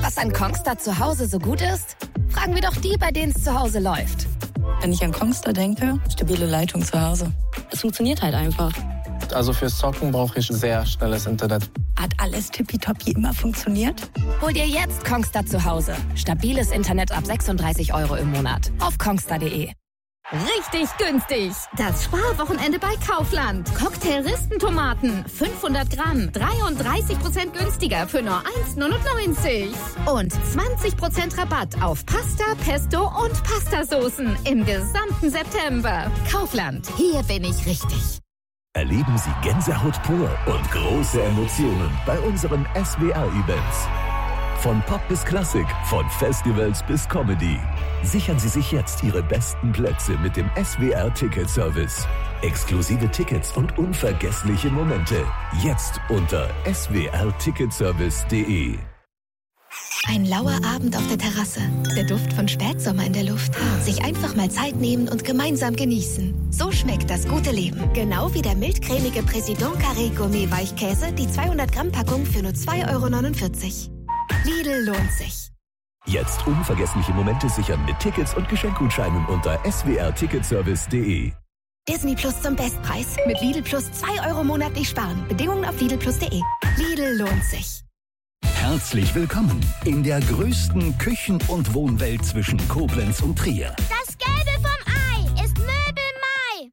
Was an Kongstar zu Hause so gut ist? Fragen wir doch die, bei denen es zu Hause läuft. Wenn ich an Kongstar denke, stabile Leitung zu Hause. Es funktioniert halt einfach. Also fürs Zocken brauche ich sehr schnelles Internet. Hat alles tippitoppi immer funktioniert? Hol dir jetzt Kongstar zu Hause. Stabiles Internet ab 36 € im Monat. Auf kongstar.de. Richtig günstig. Das Sparwochenende bei Kaufland. Cocktail-Ristentomaten, 500 Gramm, 33% günstiger für nur 1,99 €. Und 20% Rabatt auf Pasta, Pesto und Pastasoßen im gesamten September. Kaufland, hier bin ich richtig. Erleben Sie Gänsehaut pur und große Emotionen bei unseren SWR-Events. Von Pop bis Klassik, von Festivals bis Comedy. Sichern Sie sich jetzt Ihre besten Plätze mit dem SWR-Ticket-Service. Exklusive Tickets und unvergessliche Momente. Jetzt unter swrticketservice.de. Ein lauer Abend auf der Terrasse. Der Duft von Spätsommer in der Luft. Sich einfach mal Zeit nehmen und gemeinsam genießen. So schmeckt das gute Leben. Genau wie der mildcremige Président Carré Gourmet Weichkäse, die 200 Gramm Packung für nur 2,49 €. Lidl lohnt sich. Jetzt unvergessliche Momente sichern mit Tickets und Geschenkgutscheinen unter swrticketservice.de. Disney Plus zum Bestpreis. Mit Lidl Plus 2 € monatlich sparen. Bedingungen auf lidlplus.de. Lidl lohnt sich. Herzlich willkommen in der größten Küchen- und Wohnwelt zwischen Koblenz und Trier. Das Gelbe vom Ei ist Möbelmai.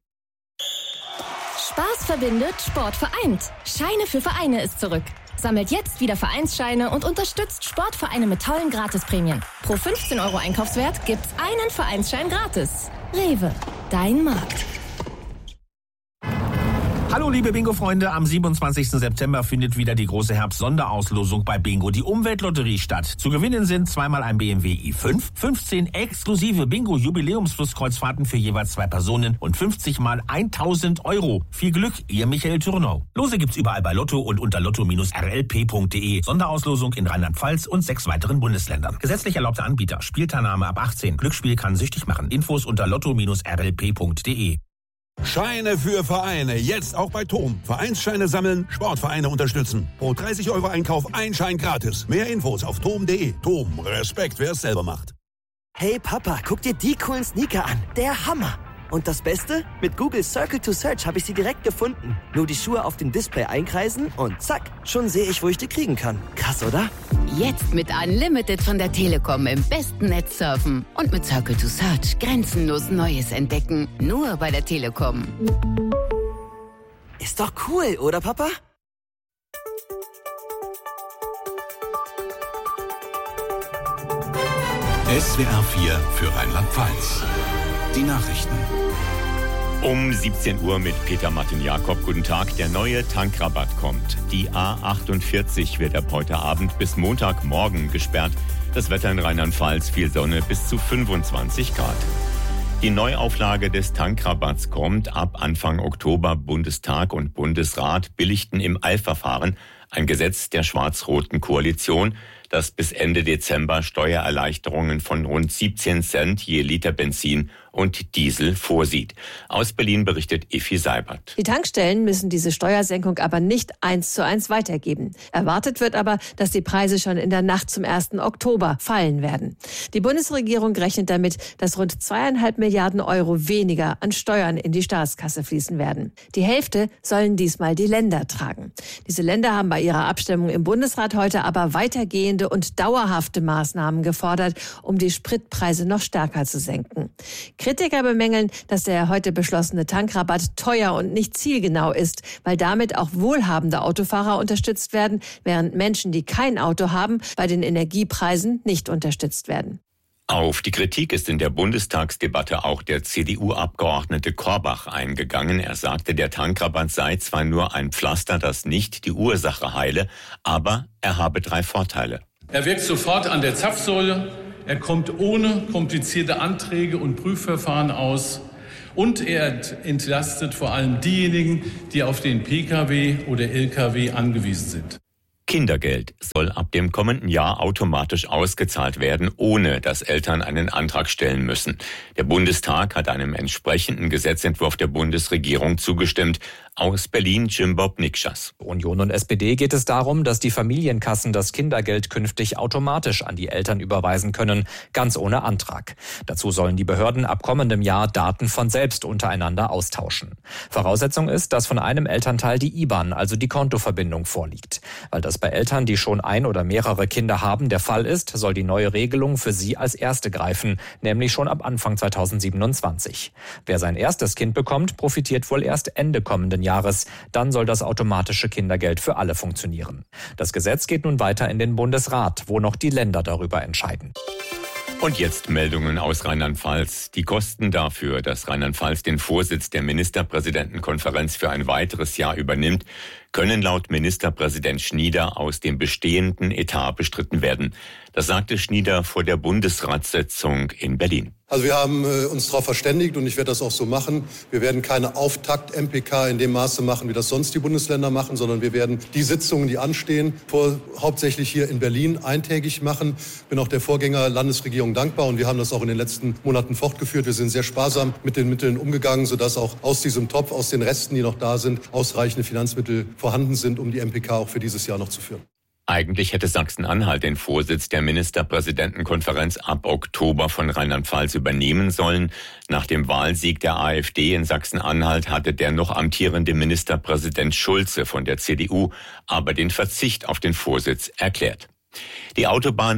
Spaß verbindet, Sport vereint. Scheine für Vereine ist zurück. Sammelt jetzt wieder Vereinsscheine und unterstützt Sportvereine mit tollen Gratisprämien. Pro 15 € Einkaufswert gibt's einen Vereinsschein gratis. Rewe, dein Markt. Hallo liebe Bingo-Freunde, am 27. September findet wieder die große Herbst-Sonderauslosung bei Bingo, die Umweltlotterie, statt. Zu gewinnen sind zweimal ein BMW i5, 15 exklusive Bingo-Jubiläums-Flusskreuzfahrten für jeweils 2 Personen und 50 mal 1.000 €. Viel Glück, ihr Michael Thürnau. Lose gibt's überall bei Lotto und unter lotto-rlp.de. Sonderauslosung in Rheinland-Pfalz und 6 weiteren Bundesländern. Gesetzlich erlaubter Anbieter, Spielteilnahme ab 18. Glücksspiel kann süchtig machen. Infos unter lotto-rlp.de. Scheine für Vereine, jetzt auch bei TOM. Vereinsscheine sammeln, Sportvereine unterstützen. Pro 30 € Einkauf ein Schein gratis. Mehr Infos auf tom.de. TOM, Respekt, wer es selber macht. Hey Papa, guck dir die coolen Sneaker an. Der Hammer. Und das Beste? Mit Google Circle to Search habe ich sie direkt gefunden. Nur die Schuhe auf dem Display einkreisen und zack, schon sehe ich, wo ich die kriegen kann. Krass, oder? Jetzt mit Unlimited von der Telekom im besten Netz surfen. Und mit Circle to Search grenzenlos Neues entdecken. Nur bei der Telekom. Ist doch cool, oder Papa? SWR 4 für Rheinland-Pfalz. Die Nachrichten. Um 17 Uhr mit Peter Martin Jakob. Guten Tag. Der neue Tankrabatt kommt. Die A48 wird ab heute Abend bis Montagmorgen gesperrt. Das Wetter in Rheinland-Pfalz, viel Sonne, bis zu 25 Grad. Die Neuauflage des Tankrabatts kommt ab Anfang Oktober. Bundestag und Bundesrat billigten im Eilverfahren ein Gesetz der schwarz-roten Koalition, das bis Ende Dezember Steuererleichterungen von rund 17 Cent je Liter Benzin und Diesel vorsieht. Aus Berlin berichtet Effi Seibert. Die Tankstellen müssen diese Steuersenkung aber nicht 1:1 weitergeben. Erwartet wird aber, dass die Preise schon in der Nacht zum 1. Oktober fallen werden. Die Bundesregierung rechnet damit, dass rund 2,5 Milliarden € weniger an Steuern in die Staatskasse fließen werden. Die Hälfte sollen diesmal die Länder tragen. Diese Länder haben bei ihrer Abstimmung im Bundesrat heute aber weitergehende und dauerhafte Maßnahmen gefordert, um die Spritpreise noch stärker zu senken. Kritiker bemängeln, dass der heute beschlossene Tankrabatt teuer und nicht zielgenau ist, weil damit auch wohlhabende Autofahrer unterstützt werden, während Menschen, die kein Auto haben, bei den Energiepreisen nicht unterstützt werden. Auf die Kritik ist in der Bundestagsdebatte auch der CDU-Abgeordnete Korbach eingegangen. Er sagte, der Tankrabatt sei zwar nur ein Pflaster, das nicht die Ursache heile, aber er habe 3 Vorteile. Er wirkt sofort an der Zapfsäule, er kommt ohne komplizierte Anträge und Prüfverfahren aus und er entlastet vor allem diejenigen, die auf den Pkw oder Lkw angewiesen sind. Kindergeld soll ab dem kommenden Jahr automatisch ausgezahlt werden, ohne dass Eltern einen Antrag stellen müssen. Der Bundestag hat einem entsprechenden Gesetzentwurf der Bundesregierung zugestimmt. Aus Berlin Jim Bob Nikschas. Union und SPD geht es darum, dass die Familienkassen das Kindergeld künftig automatisch an die Eltern überweisen können, ganz ohne Antrag. Dazu sollen die Behörden ab kommendem Jahr Daten von selbst untereinander austauschen. Voraussetzung ist, dass von einem Elternteil die IBAN, also die Kontoverbindung, vorliegt. Weil das bei Eltern, die schon ein oder mehrere Kinder haben, der Fall ist, soll die neue Regelung für sie als erste greifen, nämlich schon ab Anfang 2027. Wer sein erstes Kind bekommt, profitiert wohl erst Ende kommenden Jahres. Dann soll das automatische Kindergeld für alle funktionieren. Das Gesetz geht nun weiter in den Bundesrat, wo noch die Länder darüber entscheiden. Und jetzt Meldungen aus Rheinland-Pfalz. Die Kosten dafür, dass Rheinland-Pfalz den Vorsitz der Ministerpräsidentenkonferenz für ein weiteres Jahr übernimmt, können laut Ministerpräsident Schnieder aus dem bestehenden Etat bestritten werden. Das sagte Schnieder vor der Bundesratssitzung in Berlin. Also wir haben uns darauf verständigt und ich werde das auch so machen. Wir werden keine Auftakt-MPK in dem Maße machen, wie das sonst die Bundesländer machen, sondern wir werden die Sitzungen, die anstehen, hauptsächlich hier in Berlin eintägig machen. Bin auch der Vorgänger-Landesregierung dankbar und wir haben das auch in den letzten Monaten fortgeführt. Wir sind sehr sparsam mit den Mitteln umgegangen, sodass auch aus diesem Topf, aus den Resten, die noch da sind, ausreichende Finanzmittel vorhanden sind, um die MPK auch für dieses Jahr noch zu führen. Eigentlich hätte Sachsen-Anhalt den Vorsitz der Ministerpräsidentenkonferenz ab Oktober von Rheinland-Pfalz übernehmen sollen. Nach dem Wahlsieg der AfD in Sachsen-Anhalt hatte der noch amtierende Ministerpräsident Schulze von der CDU aber den Verzicht auf den Vorsitz erklärt. Die Autobahn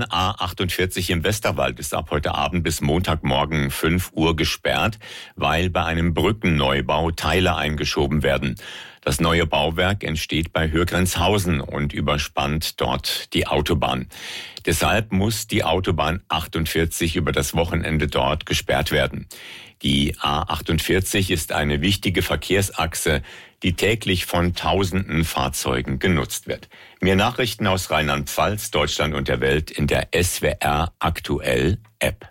A48 im Westerwald ist ab heute Abend bis Montagmorgen 5 Uhr gesperrt, weil bei einem Brückenneubau Teile eingeschoben werden. Das neue Bauwerk entsteht bei Höhrgrenzhausen und überspannt dort die Autobahn. Deshalb muss die Autobahn 48 über das Wochenende dort gesperrt werden. Die A48 ist eine wichtige Verkehrsachse, die täglich von Tausenden Fahrzeugen genutzt wird. Mehr Nachrichten aus Rheinland-Pfalz, Deutschland und der Welt in der SWR Aktuell App.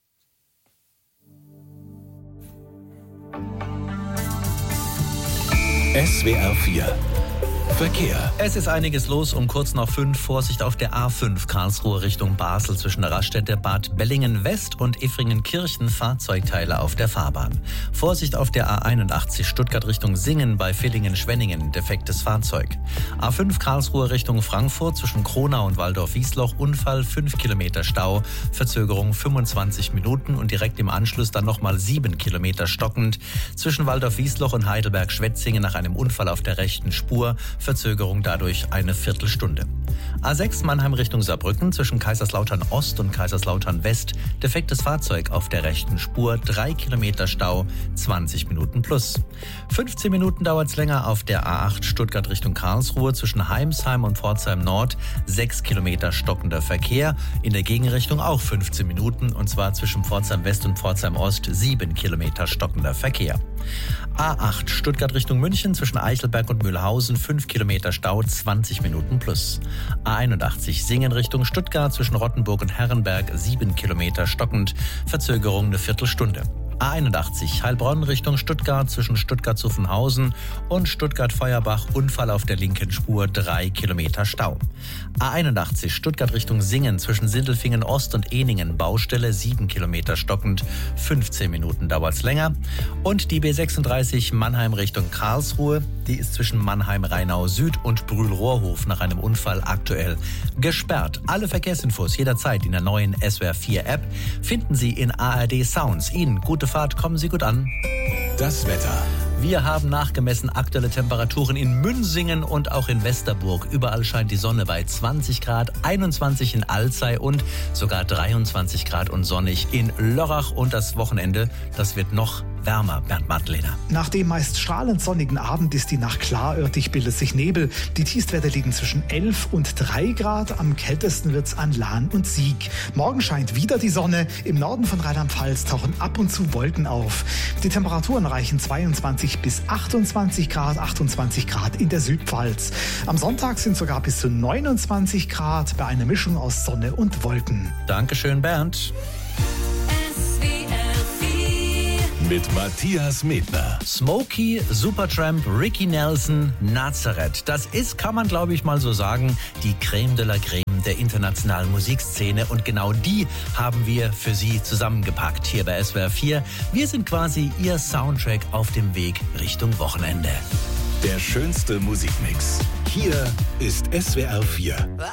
SWR 4 Verkehr. Es ist einiges los um kurz nach 5. Vorsicht auf der A5 Karlsruhe Richtung Basel zwischen der Raststätte Bad Bellingen West und Effringenkirchen Fahrzeugteile auf der Fahrbahn. Vorsicht auf der A81 Stuttgart Richtung Singen bei Villingen-Schwenningen defektes Fahrzeug. A5 Karlsruhe Richtung Frankfurt zwischen Kronau und Waldorf-Wiesloch Unfall 5 Kilometer Stau, Verzögerung 25 Minuten und direkt im Anschluss dann nochmal 7 Kilometer stockend zwischen Waldorf-Wiesloch und Heidelberg-Schwetzingen nach einem Unfall auf der rechten Spur. Verzögerung dadurch eine Viertelstunde. A6 Mannheim Richtung Saarbrücken zwischen Kaiserslautern Ost und Kaiserslautern West defektes Fahrzeug auf der rechten Spur, 3 Kilometer Stau, 20 Minuten plus. 15 Minuten dauert es länger auf der A8 Stuttgart Richtung Karlsruhe zwischen Heimsheim und Pforzheim Nord, 6 Kilometer stockender Verkehr, in der Gegenrichtung auch 15 Minuten und zwar zwischen Pforzheim West und Pforzheim Ost, 7 Kilometer stockender Verkehr. A8 Stuttgart Richtung München zwischen Eichelberg und Mühlhausen 5 Kilometer Stau, 20 Minuten plus. A81 Singen Richtung Stuttgart zwischen Rottenburg und Herrenberg 7 Kilometer stockend, Verzögerung eine Viertelstunde. A81 Heilbronn Richtung Stuttgart zwischen Stuttgart-Zuffenhausen und Stuttgart-Feuerbach Unfall auf der linken Spur, 3 Kilometer Stau. A81 Stuttgart Richtung Singen zwischen Sindelfingen Ost und Ehningen Baustelle 7 Kilometer stockend, 15 Minuten dauert's länger. Und die B36 Mannheim Richtung Karlsruhe, die ist zwischen Mannheim-Rheinau Süd und Brühl-Rohrhof nach einem Unfall aktuell gesperrt. Alle Verkehrsinfos jederzeit in der neuen SWR 4 App finden Sie in ARD Sounds. Ihnen gute Fahrt, kommen Sie gut an. Das Wetter. Wir haben nachgemessen aktuelle Temperaturen in Münsingen und auch in Westerburg. Überall scheint die Sonne bei 20 Grad, 21 in Alzey und sogar 23 Grad und sonnig in Lörrach. Und das Wochenende, das wird noch wärmer, Bernd Madlener. Nach dem meist strahlend sonnigen Abend ist die Nacht klar, örtlich bildet sich Nebel. Die Tiefstwerte liegen zwischen 11 und 3 Grad. Am kältesten wird's an Lahn und Sieg. Morgen scheint wieder die Sonne. Im Norden von Rheinland-Pfalz tauchen ab und zu Wolken auf. Die Temperaturen reichen 22 bis 28 Grad, 28 Grad in der Südpfalz. Am Sonntag sind sogar bis zu 29 Grad bei einer Mischung aus Sonne und Wolken. Dankeschön, Bernd. Mit Matthias Medner. Smokey, Supertramp, Ricky Nelson, Nazareth. Das ist, kann man glaube ich mal so sagen, die Creme de la Creme der internationalen Musikszene. Und genau die haben wir für Sie zusammengepackt hier bei SWR 4. Wir sind quasi Ihr Soundtrack auf dem Weg Richtung Wochenende. Der schönste Musikmix. Hier ist SWR 4.